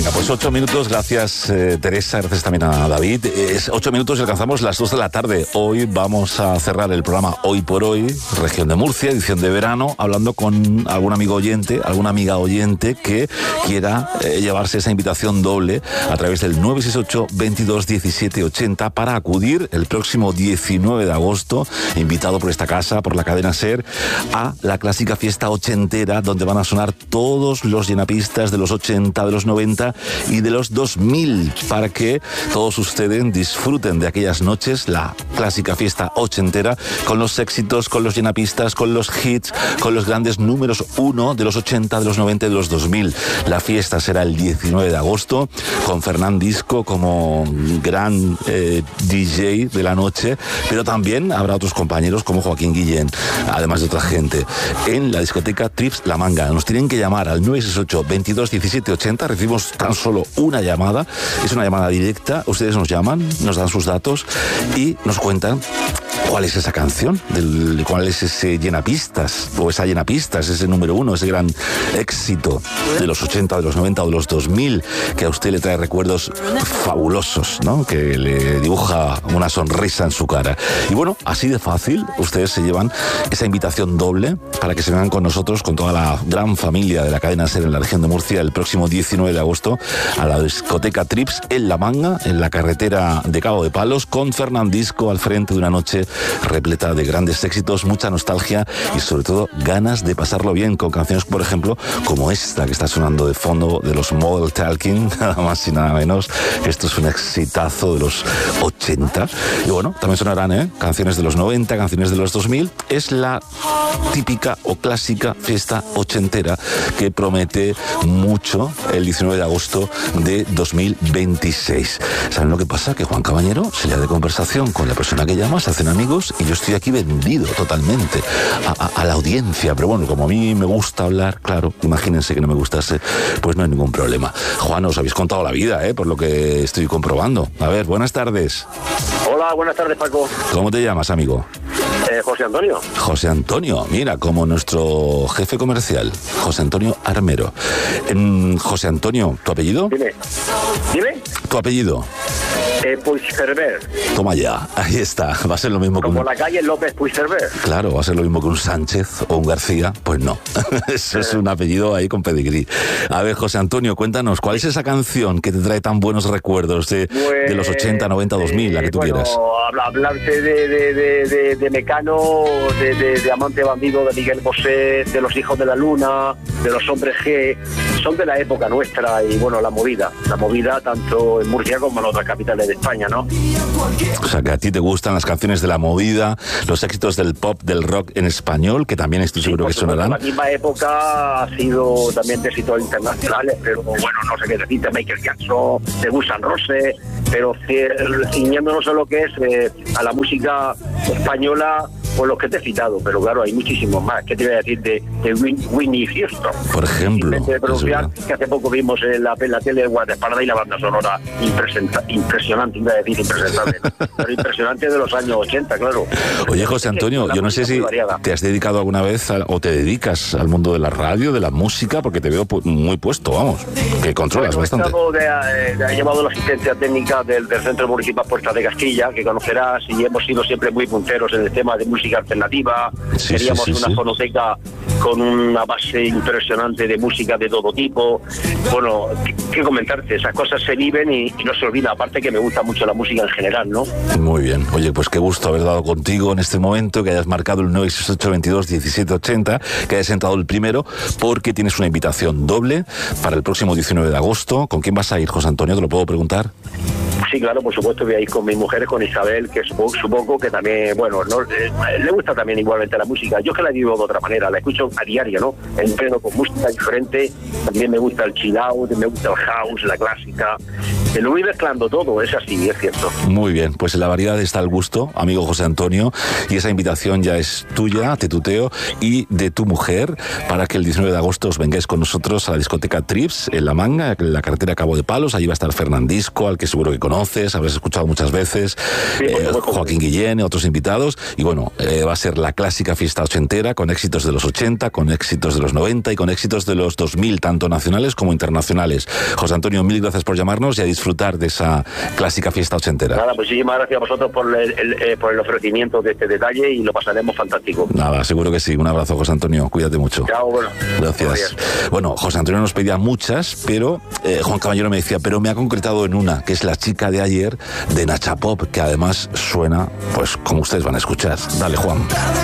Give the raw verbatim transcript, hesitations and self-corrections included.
Venga, pues ocho minutos, gracias eh, Teresa, gracias también a David. Es ocho minutos y alcanzamos las dos de la tarde. Hoy vamos a cerrar el programa Hoy por Hoy, Región de Murcia, edición de verano, hablando con algún amigo oyente, alguna amiga oyente que quiera eh, llevarse esa invitación doble a través del nueve seis ocho, veintidós, diecisiete, ochenta para acudir el próximo diecinueve de agosto, invitado por esta casa, por la cadena SER, a la clásica fiesta ochentera, donde van a sonar todos los llenapistas de los ochenta, de los noventa y de los dos mil, para que todos ustedes disfruten de aquellas noches, la clásica fiesta ochentera, con los éxitos, con los llenapistas, con los hits, con los grandes números uno de los ochenta, de los noventa y de los dos mil. La fiesta será el diecinueve de agosto, con Fernán Disco como gran eh, D J de la noche, pero también habrá otros compañeros como Joaquín Guillén, además de otra gente, en la discoteca Trips La Manga. Nos tienen que llamar al nueve seis ocho, veintidós, diecisiete, ochenta, recibimos tan solo una llamada, es una llamada directa, ustedes nos llaman, nos dan sus datos y nos cuentan cuál es esa canción, del, cuál es ese llenapistas, o esa llenapistas, ese número uno, ese gran éxito de los ochenta, de los noventa o de los dos mil, que a usted le trae recuerdos fabulosos, ¿no? Que le dibuja una sonrisa en su cara. Y bueno, así de fácil, ustedes se llevan esa invitación doble para que se vengan con nosotros, con toda la gran familia de la cadena SER en la región de Murcia, el próximo diecinueve de agosto, a la discoteca Trips en La Manga, en la carretera de Cabo de Palos, con Fernán Disco al frente de una noche repleta de grandes éxitos, mucha nostalgia y sobre todo ganas de pasarlo bien, con canciones, por ejemplo, como esta que está sonando de fondo, de los Model Talking, nada más y nada menos. Esto es un exitazo de los ochenta. Y bueno, también sonarán ¿eh? canciones de los noventa, canciones de los dos mil. Es la típica o clásica fiesta ochentera que promete mucho el diecinueve de agosto de dos mil veintiséis. ¿Saben lo que pasa? Que Juan Cabañero se le da de conversación con la persona que llama, se hacen amigos y yo estoy aquí vendido totalmente a, a, a la audiencia. Pero bueno, como a mí me gusta hablar, claro, imagínense que no me gustase, pues no hay ningún problema. Juan, os habéis contado la vida, ¿eh? Por lo que estoy comprobando. A ver, buenas tardes. Hola, buenas tardes, Paco. ¿Cómo te llamas, amigo? Eh, José Antonio. José Antonio, mira, como nuestro jefe comercial, José Antonio Armero. Eh, José Antonio, ¿tu apellido? Dime. ¿Dime? ¿Tu apellido? Eh, Puigcerver. Toma ya, ahí está. Va a ser lo mismo Como que un... la calle López Puigcerver. Claro, va a ser lo mismo que un Sánchez o un García. Pues no, eso es un apellido ahí con pedigrí. A ver, José Antonio, cuéntanos, ¿cuál es esa canción que te trae tan buenos recuerdos de, pues, de los ochenta, noventa, dos mil, la que tú bueno, quieras? Hablarte de, de, de, de, de Mecano, de, de, de Amante Bandido, de Miguel Bosé, de Los Hijos de la Luna, de Los Hombres G, son de la época nuestra y bueno, la movida, la movida tanto en Murcia como en otras capitales de España, ¿no? O sea, que a ti te gustan las canciones de la movida, los éxitos del pop, del rock en español, que también estoy seguro sí, que sonarán. La misma época ha sido también de éxitos internacionales, pero bueno, no sé qué decirte, Michael Jackson, de Guns N' Roses, pero ciñéndonos a lo que es eh, a la música española, por los que te he citado, pero claro, hay muchísimos más. ¿Qué te voy a decir de, de Whitney Houston? Por ejemplo. De pronunciar, que hace poco vimos en la, en la tele de Guardaespaldas y la banda sonora impresionante, iba a decir impresentable, pero impresionante de los años ochenta, claro. Oye, José Antonio, yo no sé si te has dedicado alguna vez a, o te dedicas al mundo de la radio, de la música, porque te veo pu- muy puesto, vamos, que controlas bueno, bastante. De, de, he llevado la asistencia técnica del, del Centro Municipal Puerta de Castilla, que conocerás, y hemos sido siempre muy punteros en el tema de música alternativa. Sí, Teníamos sí, sí, una sí. fonoteca con una base impresionante de música de todo tipo. Bueno, qué, qué comentarte, esas cosas se viven y, y no se olvida, aparte que me gusta mucho la música en general, ¿no? Muy bien, oye, pues qué gusto haber dado contigo en este momento, que hayas marcado el nueve seis ocho, veintidós, diecisiete, ochenta, que hayas entrado el primero, porque tienes una invitación doble para el próximo diecinueve de agosto. ¿Con quién vas a ir, José Antonio? ¿Te lo puedo preguntar? Sí, claro, por supuesto, voy a ir con mis mujeres, con Isabel, que supongo, supongo que también, bueno, no, eh, le gusta también igualmente la música. Yo es que la vivo de otra manera, la escucho a diario, ¿no? Entreno con música diferente, también me gusta el chill out, me gusta el house, la clásica. lo voy mezclando todo, es así, es cierto. Muy bien, pues en la variedad está el gusto, amigo José Antonio, y esa invitación ya es tuya, te tuteo, y de tu mujer, para que el diecinueve de agosto os vengáis con nosotros a la discoteca Trips, en La Manga, en la carretera Cabo de Palos. Allí va a estar Fernandisco, al que seguro que conoces, habrás escuchado muchas veces, sí, eh, Joaquín Guillén, otros invitados, y bueno, eh, va a ser la clásica fiesta ochentera, con éxitos de los ochenta, con éxitos de los noventa y con éxitos de los dos mil, tanto nacionales como internacionales. José Antonio, mil gracias por llamarnos y a disfrutar de esa clásica fiesta ochentera. Nada, pues muchísimas gracias a vosotros por el, el, eh, por el ofrecimiento de este detalle y lo pasaremos fantástico. Nada, seguro que sí. Un abrazo, José Antonio. Cuídate mucho. Chao, bueno. Gracias. Gracias. Bueno, José Antonio nos pedía muchas, pero eh, Juan Caballero me decía, pero me ha concretado en una, que es La chica de ayer, de Nacha Pop, que además suena, pues como ustedes van a escuchar. Dale, Juan.